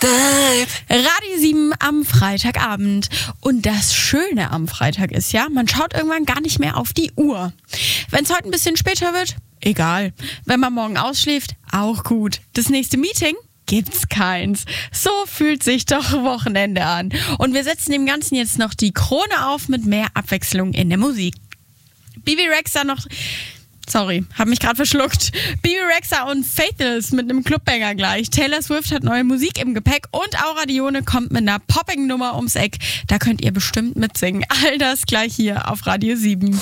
Radio 7 am Freitagabend. Und das Schöne am Freitag ist ja, man schaut irgendwann gar nicht mehr auf die Uhr. Wenn es heute ein bisschen später wird, egal. Wenn man morgen ausschläft, auch gut. Das nächste Meeting? Gibt's keins. So fühlt sich doch Wochenende an. Und wir setzen dem Ganzen jetzt noch die Krone auf mit mehr Abwechslung in der Musik. Bebe Rexha noch... Sorry, hab mich gerade verschluckt. Bebe Rexha und Faithless mit einem Clubbanger gleich. Taylor Swift hat neue Musik im Gepäck und Aura Dione kommt mit einer Popping-Nummer ums Eck. Da könnt ihr bestimmt mitsingen. All das gleich hier auf Radio 7.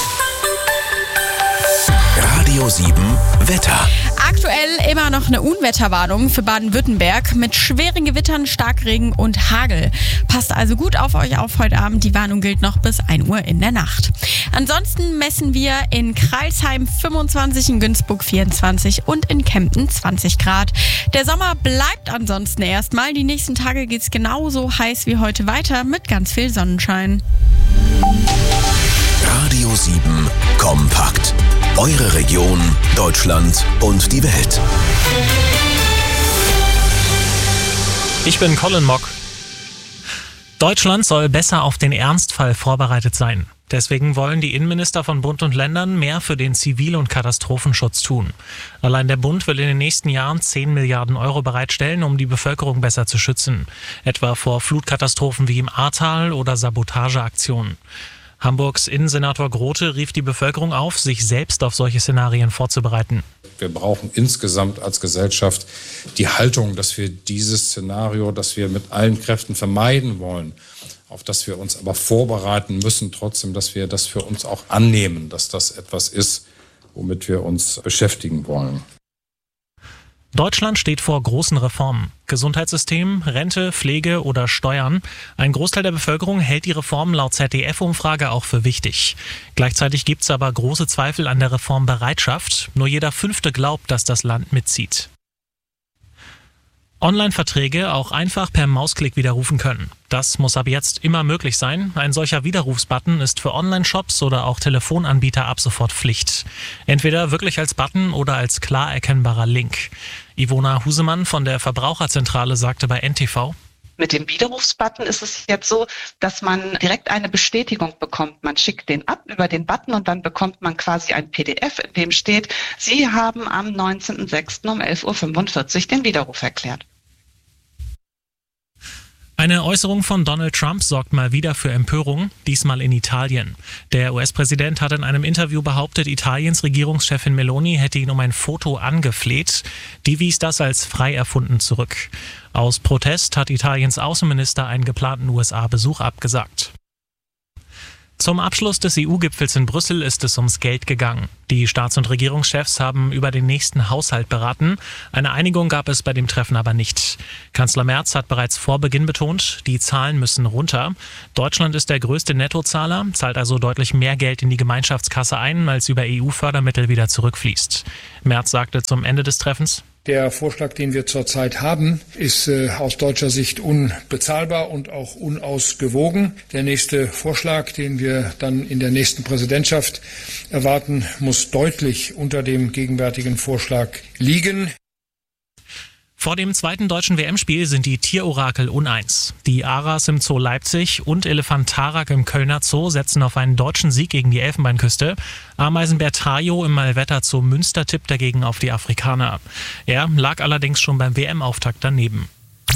Radio 7 Wetter. Aktuell immer noch eine Unwetterwarnung für Baden-Württemberg mit schweren Gewittern, Starkregen und Hagel. Passt also gut auf euch auf heute Abend. Die Warnung gilt noch bis 1 Uhr in der Nacht. Ansonsten messen wir in Crailsheim 25, in Günzburg 24 und in Kempten 20 Grad. Der Sommer bleibt ansonsten erstmal. Die nächsten Tage geht's genauso heiß wie heute weiter mit ganz viel Sonnenschein. Radio 7 kompakt. Eure Region, Deutschland und die Welt. Ich bin Colin Mock. Deutschland soll besser auf den Ernstfall vorbereitet sein. Deswegen wollen die Innenminister von Bund und Ländern mehr für den Zivil- und Katastrophenschutz tun. Allein der Bund will in den nächsten Jahren 10 Milliarden Euro bereitstellen, um die Bevölkerung besser zu schützen. Etwa vor Flutkatastrophen wie im Ahrtal oder Sabotageaktionen. Hamburgs Innensenator Grote rief die Bevölkerung auf, sich selbst auf solche Szenarien vorzubereiten. Wir brauchen insgesamt als Gesellschaft die Haltung, dass wir dieses Szenario, das wir mit allen Kräften vermeiden wollen, auf das wir uns aber vorbereiten müssen, trotzdem, dass wir das für uns auch annehmen, dass das etwas ist, womit wir uns beschäftigen wollen. Deutschland steht vor großen Reformen. Gesundheitssystem, Rente, Pflege oder Steuern. Ein Großteil der Bevölkerung hält die Reformen laut ZDF-Umfrage auch für wichtig. Gleichzeitig gibt es aber große Zweifel an der Reformbereitschaft. Nur jeder Fünfte glaubt, dass das Land mitzieht. Online-Verträge auch einfach per Mausklick widerrufen können. Das muss ab jetzt immer möglich sein. Ein solcher Widerrufsbutton ist für Online-Shops oder auch Telefonanbieter ab sofort Pflicht. Entweder wirklich als Button oder als klar erkennbarer Link. Ivona Husemann von der Verbraucherzentrale sagte bei NTV: Mit dem Widerrufsbutton ist es jetzt so, dass man direkt eine Bestätigung bekommt. Man schickt den ab über den Button und dann bekommt man quasi ein PDF, in dem steht, Sie haben am 19.06. um 11.45 Uhr den Widerruf erklärt. Eine Äußerung von Donald Trump sorgt mal wieder für Empörung, diesmal in Italien. Der US-Präsident hat in einem Interview behauptet, Italiens Regierungschefin Meloni hätte ihn um ein Foto angefleht. Die wies das als frei erfunden zurück. Aus Protest hat Italiens Außenminister einen geplanten USA-Besuch abgesagt. Zum Abschluss des EU-Gipfels in Brüssel ist es ums Geld gegangen. Die Staats- und Regierungschefs haben über den nächsten Haushalt beraten. Eine Einigung gab es bei dem Treffen aber nicht. Kanzler Merz hat bereits vor Beginn betont, die Zahlen müssen runter. Deutschland ist der größte Nettozahler, zahlt also deutlich mehr Geld in die Gemeinschaftskasse ein, als über EU-Fördermittel wieder zurückfließt. Merz sagte zum Ende des Treffens: Der Vorschlag, den wir zurzeit haben, ist aus deutscher Sicht unbezahlbar und auch unausgewogen. Der nächste Vorschlag, den wir dann in der nächsten Präsidentschaft erwarten, muss deutlich unter dem gegenwärtigen Vorschlag liegen. Vor dem zweiten deutschen WM-Spiel sind die Tierorakel uneins. Die Aras im Zoo Leipzig und Elefant Tarak im Kölner Zoo setzen auf einen deutschen Sieg gegen die Elfenbeinküste. Ameisenbär Tajo im Malvetter Zoo Münster tippt dagegen auf die Afrikaner. Er lag allerdings schon beim WM-Auftakt daneben.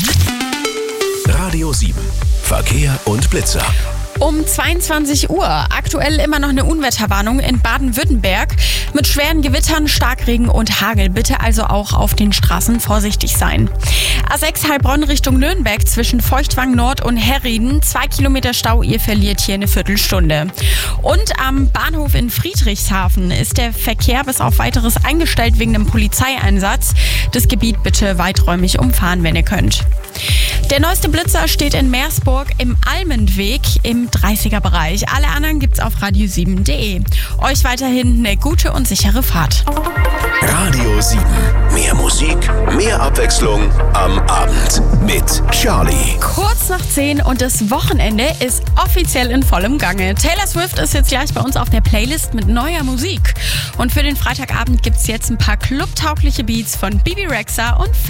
Radio 7 Verkehr und Blitzer. Um 22 Uhr. Aktuell immer noch eine Unwetterwarnung in Baden-Württemberg mit schweren Gewittern, Starkregen und Hagel. Bitte also auch auf den Straßen vorsichtig sein. A6 Heilbronn Richtung Nürnberg zwischen Feuchtwang Nord und Herrieden. 2 Kilometer Stau, ihr verliert hier eine Viertelstunde. Und am Bahnhof in Friedrichshafen ist der Verkehr bis auf weiteres eingestellt wegen einem Polizeieinsatz. Das Gebiet bitte weiträumig umfahren, wenn ihr könnt. Der neueste Blitzer steht in Meersburg im Almendweg im 30er-Bereich. Alle anderen gibt's auf radio7.de. Euch weiterhin eine gute und sichere Fahrt. Radio 7. Mehr Musik, mehr Abwechslung am Abend mit Charlie. Kurz nach 10 und das Wochenende ist offiziell in vollem Gange. Taylor Swift ist jetzt gleich bei uns auf der Playlist mit neuer Musik. Und für den Freitagabend gibt's jetzt ein paar clubtaugliche Beats von Bebe Rexha und